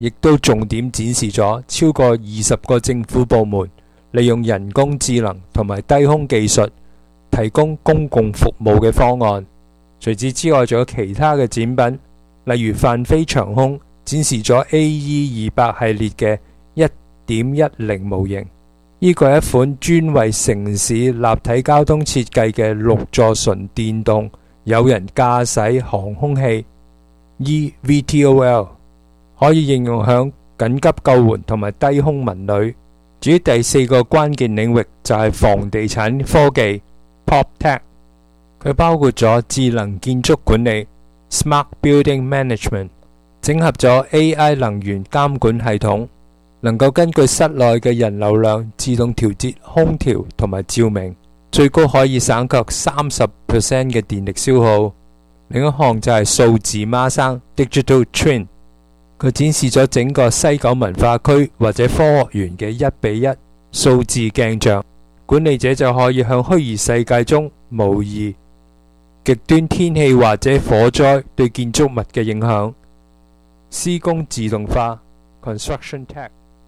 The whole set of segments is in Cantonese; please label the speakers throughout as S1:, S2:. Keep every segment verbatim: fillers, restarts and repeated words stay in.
S1: 亦都重點展示咗超過二十個政府部門利用人工智能同埋低空技術提供公共服務嘅方案。除此之外，仲有其他嘅展品，例如泛飛長空展示咗 A E 二百系列嘅一點一零模型，呢個係一款專為城市立體交通設計嘅六座純電動有人駕駛航空器 E V T O L， 可以應用響緊急救援同埋低空文旅。至於第四個關鍵領域就係房地產科技 PropTech， 佢包括咗智能建築管理 Smart Building Management， 整合咗 A I 能源監管系統，能夠根據室內嘅人流量自動調節空調同埋照明，最高可以省卻三十 percent 嘅電力消耗。另一項就係數字孖生 Digital Twin， 佢展示咗整個西九文化區或者科學園嘅一比一數字鏡像，管理者就可以向虛擬世界中模擬極端天氣或者火災對建築物嘅影響。施工自動化 Construction Tech。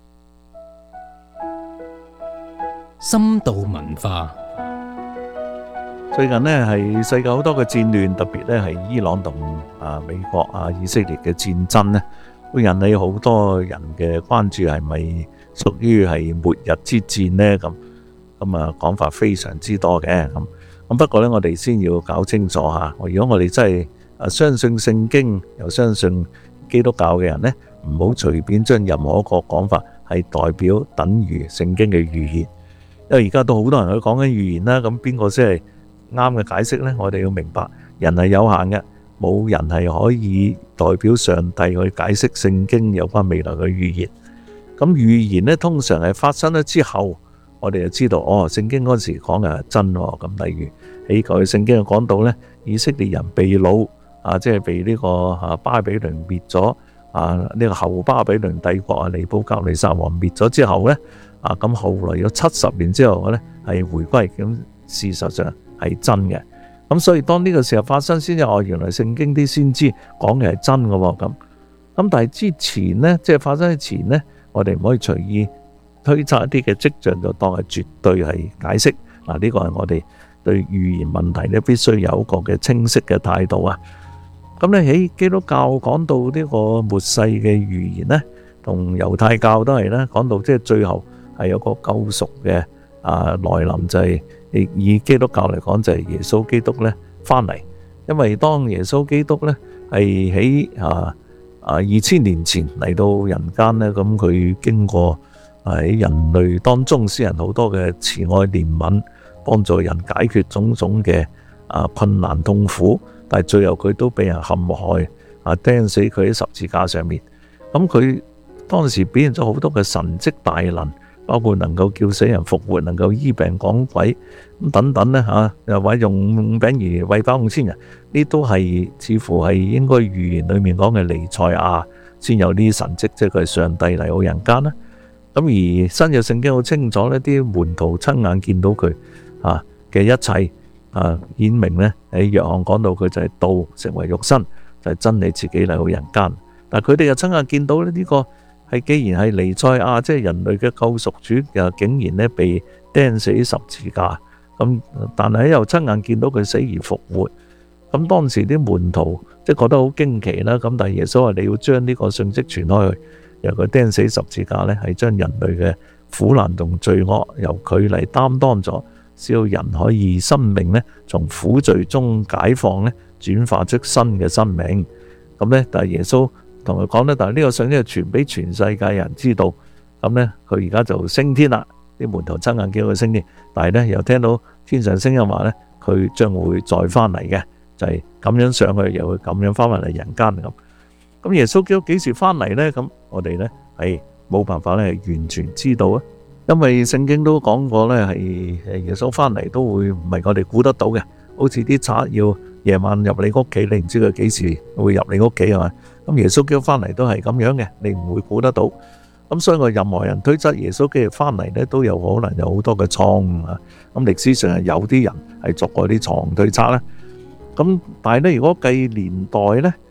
S2: 深度文化。
S3: 最近呢係世界好多嘅戰亂，特別呢係伊朗同啊美國啊以色列嘅戰爭呢，會引起好多人嘅關注，係咪屬於係末日之戰呢？咁咁啊講法非常之多嘅。咁咁不過呢，我哋先要搞清楚下，如果我哋真係啊相信聖經又相信基督教嘅人呢，唔好隨便將任何一個講法係代表等於聖經嘅預言，因為而家都好多人去講緊預言啦。咁邊個先係啱嘅解釋呢？我哋要明白，人係有限嘅，冇人係可以代表上帝去解釋聖經有關未來嘅預言。咁預言呢，通常係發生咗之後，我哋就知道哦，聖經嗰時講嘅係真喎。咁例如喺舊嘅聖經就講到呢，以色列人被擄啊，即係被呢個啊巴比倫滅咗啊，呢個後巴比倫帝國啊，尼布甲尼撒王滅咗之後呢，啊咁後來有七十年之後呢係回歸。咁事實上係真嘅。咁所以當呢個時候發生先至，哦，原來聖經啲先知講嘅係真嘅喎。咁咁但係之前呢，即係發生之前呢，我哋唔可以隨意推測一啲嘅跡象就當係絕對係解釋。嗱，呢個係我哋對預言問題呢必須有一個嘅清晰嘅態度啊。咁咧喺基督教講到呢個末世嘅預言呢，同猶太教都係咧講到即係最後係有個救贖嘅啊來臨，就係以基督教嚟講就係耶穌基督咧翻嚟。因為當耶穌基督咧係喺啊啊二千年前嚟到人間咧，咁佢經過喺人類當中施行好多嘅慈愛憐憫，幫助人解決種種嘅啊困難痛苦。但係最後佢都被人陷害啊，釘死佢喺十字架上面。咁佢當時表現咗好多嘅神蹟大能，包括能夠叫死人復活，能夠醫病趕鬼咁等等呢吓，又或者用五餅而餵飽五千人，呢都係似乎係應該預言裏面講嘅彌賽亞先有呢啲神蹟，即係佢係上帝嚟到人間啦。咁而新約聖經好清楚呢啲門徒親眼見到佢啊嘅一切。啊，顯明呢喺約翰講到佢就係道成為肉身，就係真理自己嚟到人間。但係佢哋又親眼見到咧，呢個係既然係彌賽亞，即係人類嘅救贖主，又竟然呢被釘死十字架。咁但係又親眼見到佢死而復活。咁當時啲門徒即係覺得好驚奇啦。咁但係耶穌話你要將呢個信息傳開去，由佢釘死十字架呢係將人類嘅苦難同罪惡由佢嚟擔當咗。使到人可以生命咧，從苦罪中解放咧，轉化出新嘅生命。咁咧，但係耶穌同佢講咧，但係呢個信息係傳俾全世界人知道。咁咧，佢而家就升天啦。啲門徒親眼叫佢升天，但係咧又聽到天上聲音話咧，佢將會再翻嚟嘅，就係咁樣上去，又會咁樣翻返嚟人間咁。咁耶穌基督幾時翻嚟咧？咁我哋咧係冇辦法咧，係完全知道啊。因為聖經都講過咧，係耶穌翻嚟都會唔係我哋估得到嘅，好似啲賊要夜晚入你屋企，你唔知佢幾時會入你屋企係嘛？咁耶穌基督翻嚟都係咁樣嘅，你唔會估得到。咁所以我任何人推測耶穌基督翻嚟咧，都有可能有好多嘅錯誤啊。咁歷史上係有啲人係作過啲錯誤推測啦。咁但係咧，如果計年代咧，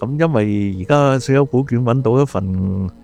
S3: 咁因為而家稅優古卷揾到一份